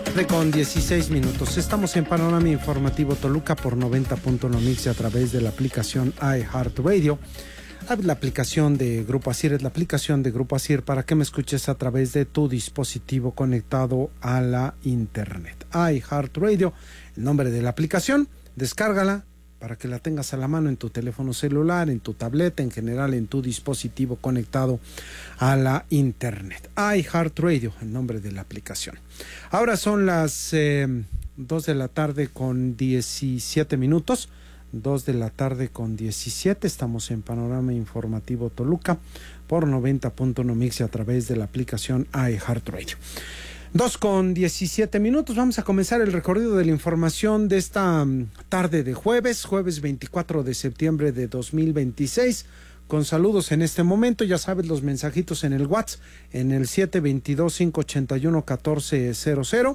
Con 16 minutos. Estamos en Panorama Informativo Toluca por 90.1 Mix a través de la aplicación iHeartRadio. La aplicación de Grupo Asir es la aplicación de Grupo Asir para que me escuches a través de tu dispositivo conectado a la internet. iHeartRadio, el nombre de la aplicación, descárgala para que la tengas a la mano en tu teléfono celular, en tu tableta, en general en tu dispositivo conectado a la internet. iHeartRadio, el nombre de la aplicación. Ahora son las 2 de la tarde con 17 minutos. 2 de la tarde con 17. Estamos en Panorama Informativo Toluca por 90.1 Mix a través de la aplicación iHeartRadio. 2 con 17 minutos. Vamos a comenzar el recorrido de la información de esta tarde de jueves 24 de septiembre de 2026. Con saludos en este momento, ya sabes, los mensajitos en el WhatsApp, en el 722-581-1400,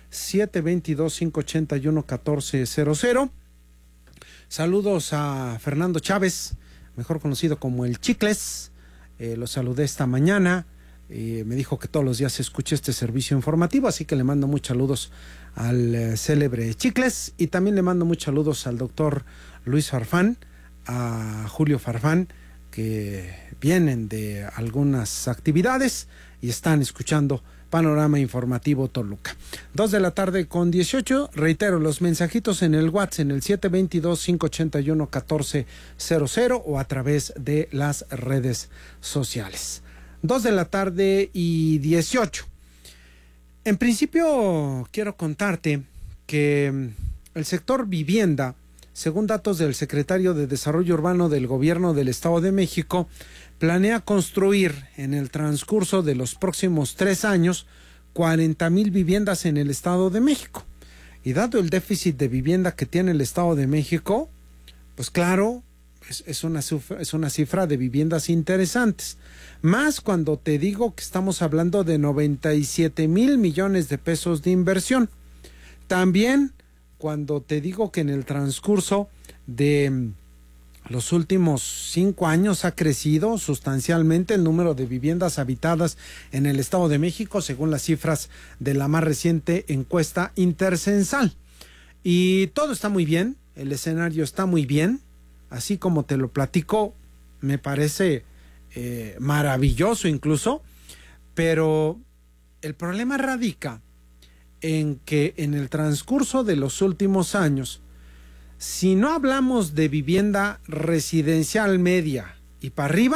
722-581-1400. Saludos a Fernando Chávez, mejor conocido como el Chicles, lo saludé esta mañana, me dijo que todos los días escucha este servicio informativo, así que le mando muchos saludos al célebre Chicles, y también le mando muchos saludos al doctor Luis Farfán, a Julio Farfán, que vienen de algunas actividades y están escuchando Panorama Informativo Toluca. 2 de la tarde con 18, reitero, los mensajitos en el WhatsApp en el 722-581-1400 o a través de las redes sociales. 2 de la tarde y 18. En principio quiero contarte que el sector vivienda, según datos del secretario de Desarrollo Urbano del Gobierno del Estado de México, planea construir en el transcurso de los próximos 3 años 40,000 viviendas en el Estado de México. Y dado el déficit de vivienda que tiene el Estado de México, pues claro, es una cifra de viviendas interesantes. Más cuando te digo que estamos hablando de 97,000 millones de pesos de inversión. También cuando te digo que en el transcurso de los últimos 5 años ha crecido sustancialmente el número de viviendas habitadas en el Estado de México, según las cifras de la más reciente encuesta intercensal. Y todo está muy bien, el escenario está muy bien, así como te lo platico, me parece maravilloso incluso, pero el problema radica en que en el transcurso de los últimos años, si no hablamos de vivienda residencial media y para arriba,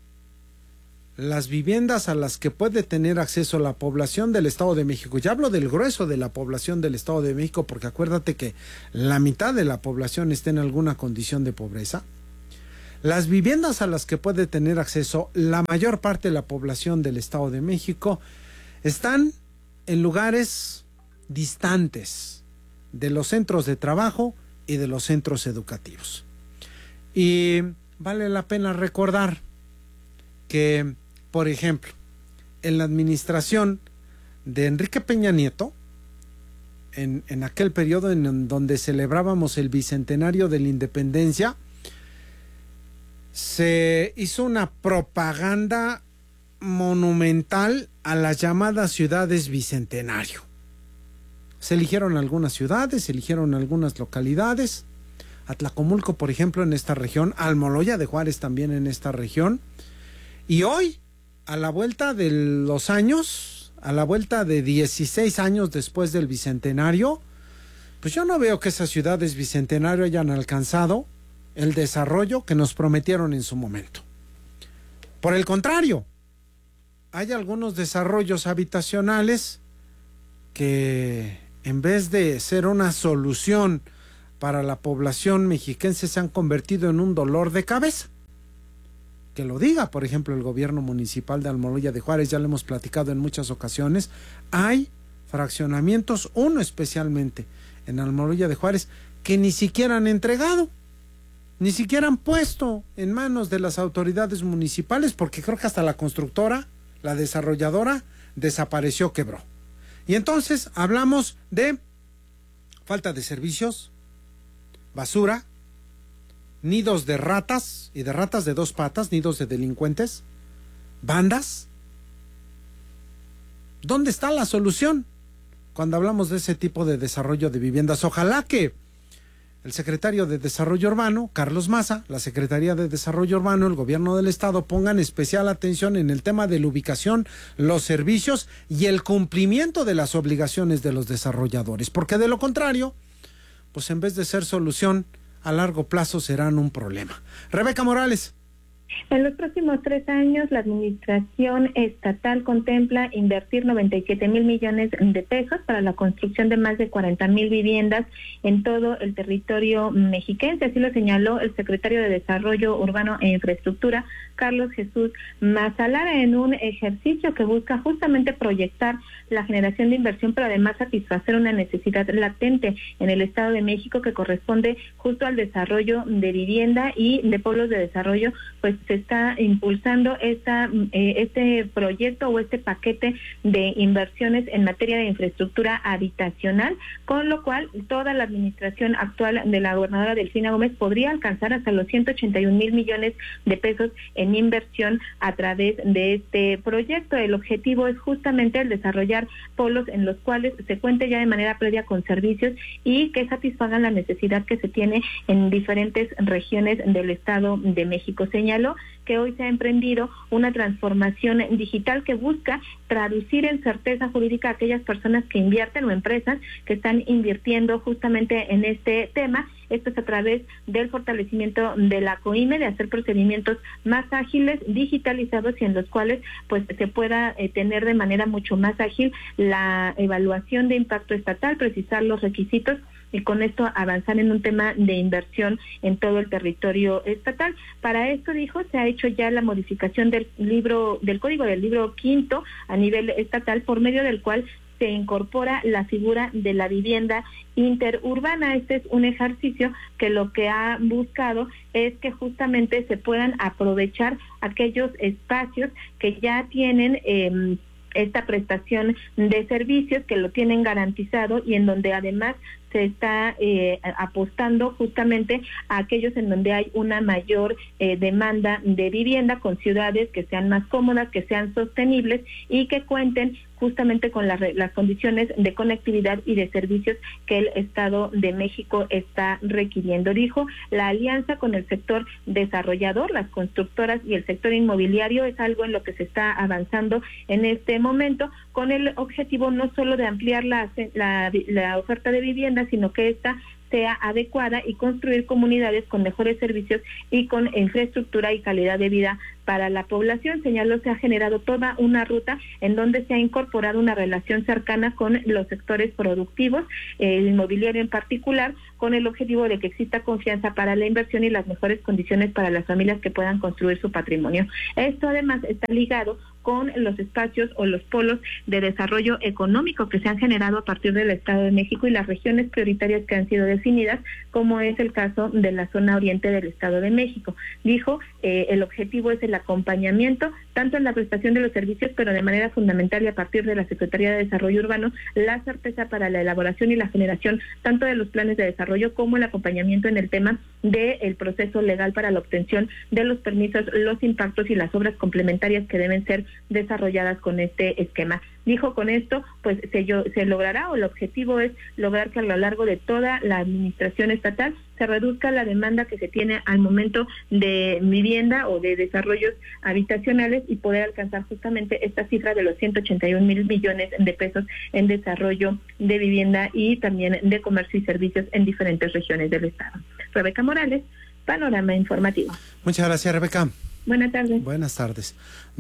las viviendas a las que puede tener acceso la población del Estado de México, ya hablo del grueso de la población del Estado de México, porque acuérdate que la mitad de la población está en alguna condición de pobreza, las viviendas a las que puede tener acceso la mayor parte de la población del Estado de México están en lugares distantes de los centros de trabajo y de los centros educativos. Y vale la pena recordar que, por ejemplo, en la administración de Enrique Peña Nieto, en aquel periodo en donde celebrábamos el bicentenario de la independencia, se hizo una propaganda monumental a las llamadas ciudades bicentenario. Se eligieron algunas ciudades, se eligieron algunas localidades, Atlacomulco, por ejemplo, en esta región, Almoloya de Juárez también en esta región, y hoy, a la vuelta de los años, a la vuelta de 16 años después del bicentenario, pues yo no veo que esas ciudades bicentenario hayan alcanzado el desarrollo que nos prometieron en su momento. Por el contrario, hay algunos desarrollos habitacionales que en vez de ser una solución para la población mexiquense se han convertido en un dolor de cabeza. Que lo diga, por ejemplo, el gobierno municipal de Almoloya de Juárez, ya lo hemos platicado en muchas ocasiones, hay fraccionamientos, uno especialmente en Almoloya de Juárez, que ni siquiera han entregado, ni siquiera han puesto en manos de las autoridades municipales, porque creo que hasta la constructora, la desarrolladora, desapareció, quebró. Y entonces hablamos de falta de servicios, basura, nidos de ratas, y de ratas de 2 patas, nidos de delincuentes, bandas. ¿Dónde está la solución? cuando hablamos de ese tipo de desarrollo de viviendas. Ojalá que el secretario de Desarrollo Urbano, Carlos Maza, la Secretaría de Desarrollo Urbano, el gobierno del estado pongan especial atención en el tema de la ubicación, los servicios y el cumplimiento de las obligaciones de los desarrolladores, porque de lo contrario, pues en vez de ser solución, a largo plazo serán un problema. Rebeca Morales. En los próximos 3 años, la administración estatal contempla invertir 97,000 millones de pesos para la construcción de más de 40,000 viviendas en todo el territorio mexiquense. Así lo señaló el secretario de Desarrollo Urbano e Infraestructura, Carlos Jesús Mazalara, en un ejercicio que busca justamente proyectar la generación de inversión, pero además satisfacer una necesidad latente en el Estado de México que corresponde justo al desarrollo de vivienda y de pueblos de desarrollo. Pues se está impulsando este proyecto o este paquete de inversiones en materia de infraestructura habitacional, con lo cual toda la administración actual de la gobernadora Delfina Gómez podría alcanzar hasta los 181,000 millones de pesos en inversión a través de este proyecto. El objetivo es justamente el desarrollar polos en los cuales se cuente ya de manera previa con servicios y que satisfagan la necesidad que se tiene en diferentes regiones del Estado de México. Señaló que hoy se ha emprendido una transformación digital que busca traducir en certeza jurídica a aquellas personas que invierten o empresas que están invirtiendo justamente en este tema. Esto es a través del fortalecimiento de la COIME, de hacer procedimientos más ágiles, digitalizados y en los cuales pues se pueda tener de manera mucho más ágil la evaluación de impacto estatal, precisar los requisitos y con esto avanzar en un tema de inversión en todo el territorio estatal. Para esto, dijo, se ha hecho ya la modificación del código del libro quinto a nivel estatal, por medio del cual se incorpora la figura de la vivienda interurbana. Este es un ejercicio que lo que ha buscado es que justamente se puedan aprovechar aquellos espacios que ya tienen esta prestación de servicios, que lo tienen garantizado y en donde además se está apostando justamente a aquellos en donde hay una mayor demanda de vivienda, con ciudades que sean más cómodas, que sean sostenibles y que cuenten justamente con las condiciones de conectividad y de servicios que el Estado de México está requiriendo. Dijo, la alianza con el sector desarrollador, las constructoras y el sector inmobiliario es algo en lo que se está avanzando en este momento, con el objetivo no solo de ampliar la oferta de vivienda, sino que esta sea adecuada y construir comunidades con mejores servicios y con infraestructura y calidad de vida para la población. Señaló, se ha generado toda una ruta en donde se ha incorporado una relación cercana con los sectores productivos, el inmobiliario en particular, con el objetivo de que exista confianza para la inversión y las mejores condiciones para las familias que puedan construir su patrimonio. Esto además está ligado con los espacios o los polos de desarrollo económico que se han generado a partir del Estado de México y las regiones prioritarias que han sido definidas, como es el caso de la zona oriente del Estado de México. Dijo, el objetivo es el acompañamiento, tanto en la prestación de los servicios, pero de manera fundamental y a partir de la Secretaría de Desarrollo Urbano, la certeza para la elaboración y la generación tanto de los planes de desarrollo como el acompañamiento en el tema del proceso legal para la obtención de los permisos, los impactos y las obras complementarias que deben ser desarrolladas con este esquema. Dijo, con esto pues se logrará, o el objetivo es lograr que a lo largo de toda la administración estatal se reduzca la demanda que se tiene al momento de vivienda o de desarrollos habitacionales y poder alcanzar justamente esta cifra de los 181,000 millones de pesos en desarrollo de vivienda y también de comercio y servicios en diferentes regiones del estado. Rebeca Morales, Panorama Informativo. Muchas gracias, Rebeca. Buenas tardes. Buenas tardes.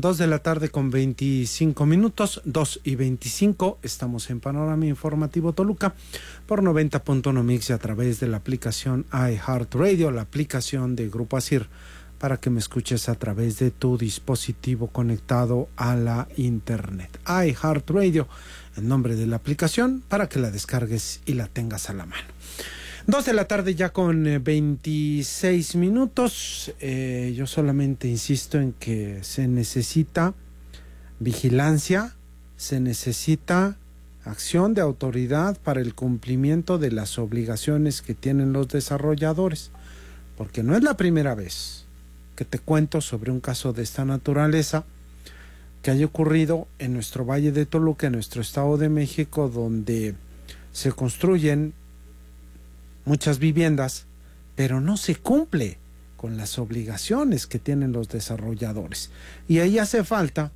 2:25 p.m, 2:25, estamos en Panorama Informativo Toluca por 90.1 Mix a través de la aplicación iHeartRadio, la aplicación de Grupo ASIR, para que me escuches a través de tu dispositivo conectado a la internet. iHeartRadio, el nombre de la aplicación, para que la descargues y la tengas a la mano. 2:00 p.m. ya con 26 minutos. Yo solamente insisto en que se necesita vigilancia, se necesita acción de autoridad para el cumplimiento de las obligaciones que tienen los desarrolladores, porque no es la primera vez que te cuento sobre un caso de esta naturaleza, que haya ocurrido en nuestro Valle de Toluca, en nuestro Estado de México, donde se construyen muchas viviendas, pero no se cumple con las obligaciones que tienen los desarrolladores. Y ahí hace falta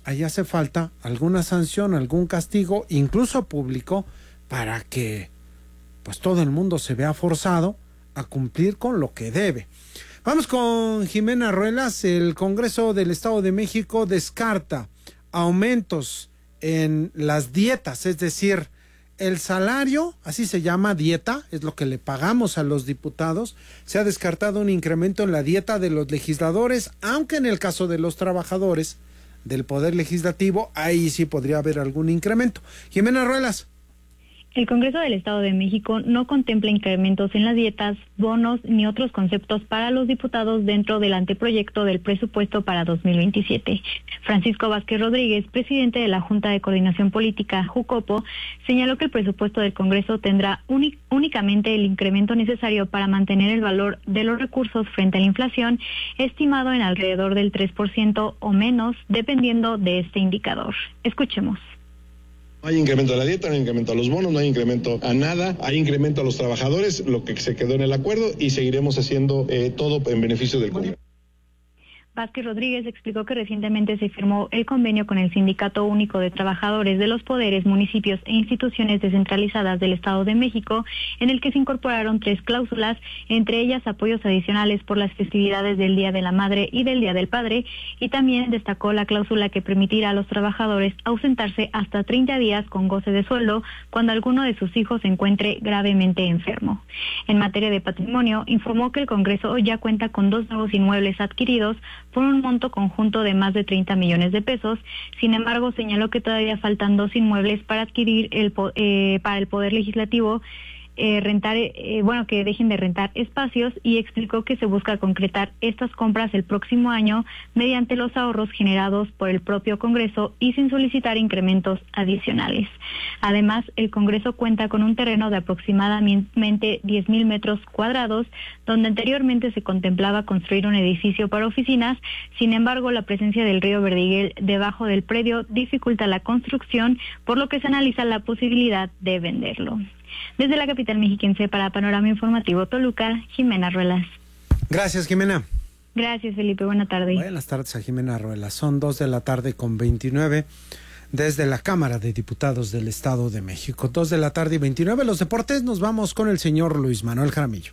alguna sanción, algún castigo, incluso público, para que pues todo el mundo se vea forzado a cumplir con lo que debe. Vamos con Jimena Ruelas. El Congreso del Estado de México descarta aumentos en las dietas, es decir, el salario, así se llama, dieta, es lo que le pagamos a los diputados. Se ha descartado un incremento en la dieta de los legisladores, aunque en el caso de los trabajadores del Poder Legislativo, ahí sí podría haber algún incremento. Jimena Ruelas. El Congreso del Estado de México no contempla incrementos en las dietas, bonos ni otros conceptos para los diputados dentro del anteproyecto del presupuesto para 2027. Francisco Vázquez Rodríguez, presidente de la Junta de Coordinación Política, JUCOPO, señaló que el presupuesto del Congreso tendrá únicamente el incremento necesario para mantener el valor de los recursos frente a la inflación, estimado en alrededor del 3% o menos, dependiendo de este indicador. Escuchemos. No hay incremento a la dieta, no hay incremento a los bonos, no hay incremento a nada, hay incremento a los trabajadores, lo que se quedó en el acuerdo, y seguiremos haciendo todo en beneficio del colectivo. Vázquez Rodríguez explicó que recientemente se firmó el convenio con el Sindicato Único de Trabajadores de los Poderes, Municipios e Instituciones Descentralizadas del Estado de México, en el que se incorporaron 3 cláusulas, entre ellas apoyos adicionales por las festividades del Día de la Madre y del Día del Padre, y también destacó la cláusula que permitirá a los trabajadores ausentarse hasta 30 días con goce de sueldo cuando alguno de sus hijos se encuentre gravemente enfermo. En materia de patrimonio, informó que el Congreso ya cuenta con 2 nuevos inmuebles adquiridos por un monto conjunto de más de 30 millones de pesos. Sin embargo, señaló que todavía faltan 2 inmuebles para adquirir para el Poder Legislativo, que dejen de rentar espacios, y explicó que se busca concretar estas compras el próximo año mediante los ahorros generados por el propio Congreso y sin solicitar incrementos adicionales. Además, el Congreso cuenta con un terreno de aproximadamente 10,000 metros cuadrados, donde anteriormente se contemplaba construir un edificio para oficinas. Sin embargo, la presencia del río Verdiguel debajo del predio dificulta la construcción, por lo que se analiza la posibilidad de venderlo. Desde la capital mexiquense para Panorama Informativo Toluca, Jimena Ruelas. Gracias, Jimena. Gracias, Felipe. Buena tarde. Buenas tardes a Jimena Ruelas. Son 2:29 desde la Cámara de Diputados del Estado de México. 2:29. Los deportes, nos vamos con el señor Luis Manuel Jaramillo.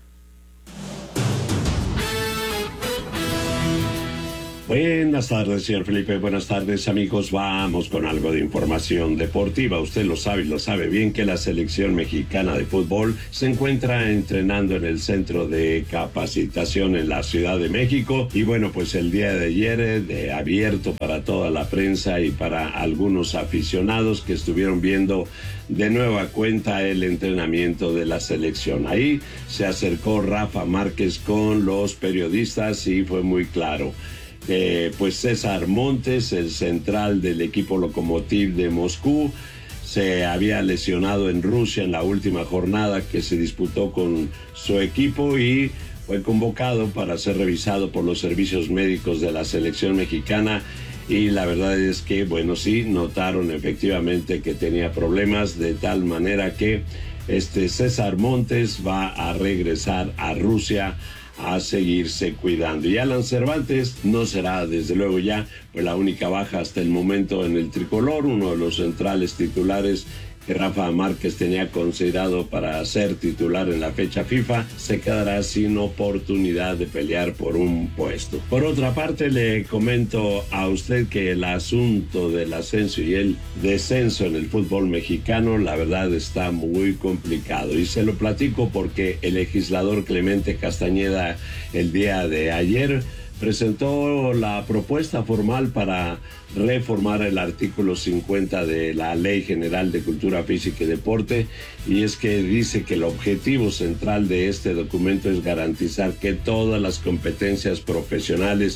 Buenas tardes, señor Felipe. Buenas tardes, amigos. Vamos con algo de información deportiva. Usted lo sabe bien que la selección mexicana de fútbol se encuentra entrenando en el Centro de Capacitación en la Ciudad de México. Y bueno, pues el día de ayer, abierto para toda la prensa y para algunos aficionados que estuvieron viendo de nueva cuenta el entrenamiento de la selección. Ahí se acercó Rafa Márquez con los periodistas y fue muy claro. Pues César Montes, el central del equipo Lokomotiv de Moscú, se había lesionado en Rusia en la última jornada que se disputó con su equipo y fue convocado para ser revisado por los servicios médicos de la selección mexicana, y la verdad es que, bueno, sí, notaron efectivamente que tenía problemas, de tal manera que César Montes va a regresar a Rusia a seguirse cuidando. Y Alan Cervantes no será, desde luego, ya pues la única baja hasta el momento en el tricolor, uno de los centrales titulares que Rafa Márquez tenía considerado para ser titular en la fecha FIFA, se quedará sin oportunidad de pelear por un puesto. Por otra parte, le comento a usted que el asunto del ascenso y el descenso en el fútbol mexicano, la verdad, está muy complicado, y se lo platico porque el legislador Clemente Castañeda el día de ayer presentó la propuesta formal para reformar el artículo 50 de la Ley General de Cultura Física y Deporte, y es que dice que el objetivo central de este documento es garantizar que todas las competencias profesionales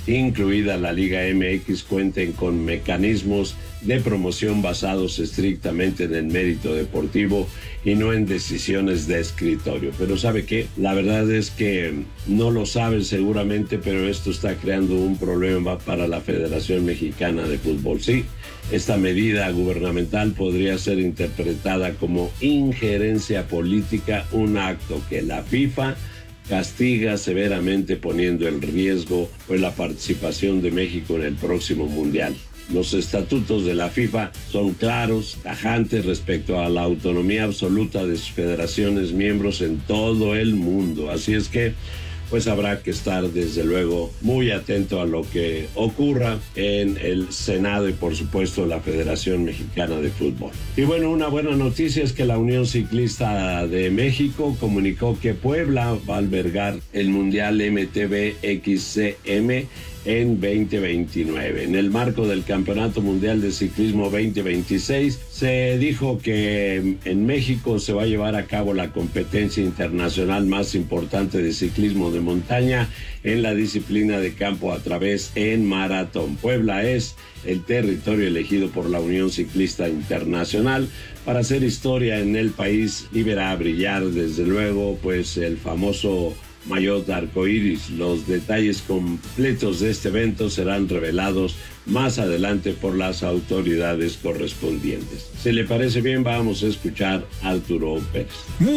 incluida la Liga MX, cuenten con mecanismos de promoción basados estrictamente en el mérito deportivo y no en decisiones de escritorio. Pero ¿sabe qué? La verdad es que no lo saben seguramente, pero esto está creando un problema para la Federación Mexicana de Fútbol. Sí, esta medida gubernamental podría ser interpretada como injerencia política, un acto que la FIFA castiga severamente, poniendo en riesgo la participación de México en el próximo Mundial. Los estatutos de la FIFA son claros, tajantes respecto a la autonomía absoluta de sus federaciones miembros en todo el mundo. Así es que pues habrá que estar desde luego muy atento a lo que ocurra en el Senado y por supuesto la Federación Mexicana de Fútbol. Y bueno, una buena noticia es que la Unión Ciclista de México comunicó que Puebla va a albergar el Mundial MTB-XCM en 2029. En el marco del Campeonato Mundial de Ciclismo 2026, se dijo que en México se va a llevar a cabo la competencia internacional más importante de ciclismo de montaña en la disciplina de campo a través en maratón. Puebla es el territorio elegido por la Unión Ciclista Internacional para hacer historia en el país y verá brillar desde luego pues el famoso maillot arcoíris. Los detalles completos de este evento serán revelados más adelante por las autoridades correspondientes. Si le parece bien, vamos a escuchar a Arturo Pérez.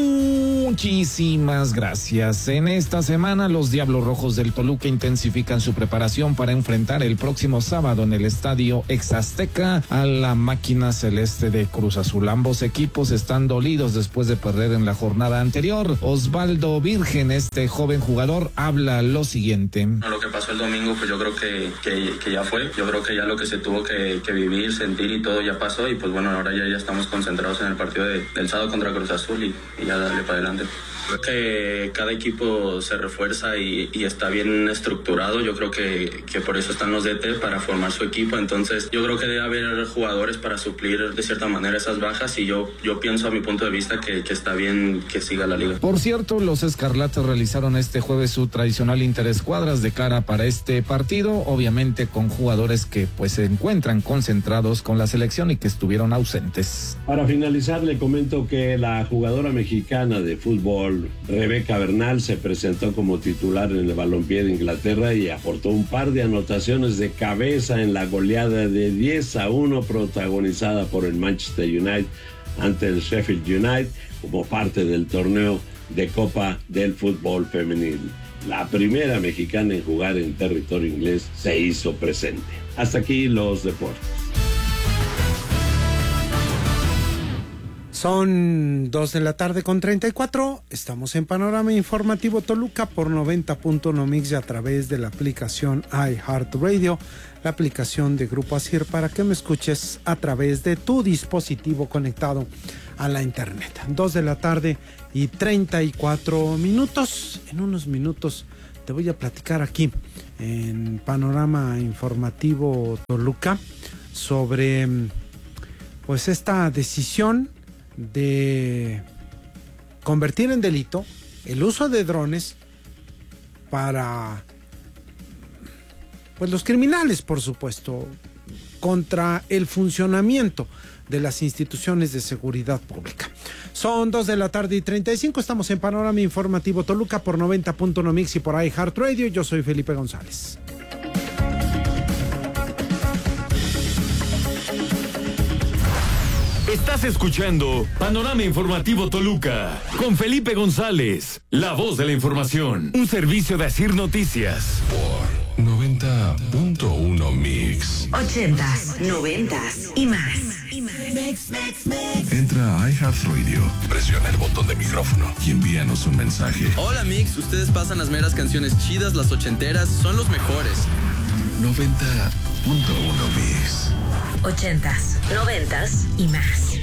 Muchísimas gracias. En esta semana los Diablos Rojos del Toluca intensifican su preparación para enfrentar el próximo sábado en el estadio Ex-Azteca a la máquina celeste de Cruz Azul. Ambos equipos están dolidos después de perder en la jornada anterior. Osvaldo Virgen, este joven jugador, habla lo siguiente. Lo que pasó el domingo, pues yo creo que ya fue. Yo creo que ya lo que se tuvo que vivir, sentir y todo ya pasó, y pues bueno, ahora ya estamos concentrados en el partido del sábado contra Cruz Azul y ya darle para adelante. Creo que cada equipo se refuerza y está bien estructurado. Yo creo que por eso están los DT, para formar su equipo. Entonces yo creo que debe haber jugadores para suplir de cierta manera esas bajas, y yo pienso a mi punto de vista que está bien que siga la liga. Por cierto, los Escarlatas realizaron este jueves su tradicional interescuadras de cara para este partido, obviamente con jugadores que pues se encuentran concentrados con la selección y que estuvieron ausentes. Para finalizar, le comento que la jugadora mexicana de fútbol Rebeca Bernal se presentó como titular en el balompié de Inglaterra y aportó un par de anotaciones de cabeza en la goleada de 10-1 protagonizada por el Manchester United ante el Sheffield United como parte del torneo de Copa del Fútbol Femenil. La primera mexicana en jugar en territorio inglés se hizo presente. Hasta aquí los deportes. Son 2:34 p.m. Estamos en Panorama Informativo Toluca por 90.1 Mix y a través de la aplicación iHeartRadio, la aplicación de Grupo Asir, para que me escuches a través de tu dispositivo conectado a la internet. 2:34 p.m. En unos minutos te voy a platicar aquí en Panorama Informativo Toluca sobre pues esta decisión de convertir en delito el uso de drones para pues los criminales, por supuesto, contra el funcionamiento de las instituciones de seguridad pública. Son 2:35 p.m. Estamos en Panorama Informativo Toluca por 90.1 Mix y por iHeartRadio. Yo soy Felipe González. Estás escuchando Panorama Informativo Toluca con Felipe González, la voz de la información. Un servicio de Asir Noticias. Por 90.1 Mix. 80s, 90s y más. Entra a iHeartRadio, presiona el botón de micrófono y envíanos un mensaje. Hola Mix, ustedes pasan las meras canciones chidas, las ochenteras, son los mejores. 90.1 Mix. 80s, 90s y más.